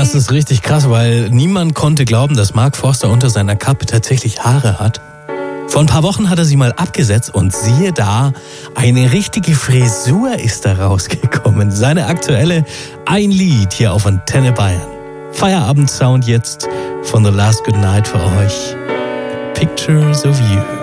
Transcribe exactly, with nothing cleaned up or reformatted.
Das ist richtig krass, weil niemand konnte glauben, dass Mark Forster unter seiner Kappe tatsächlich Haare hat. Vor ein paar Wochen hat er sie mal abgesetzt und siehe da, eine richtige Frisur ist da rausgekommen. Seine aktuelle Ein Lied hier auf Antenne Bayern. Feierabendsound jetzt von The Last Good Night für euch. Pictures of You.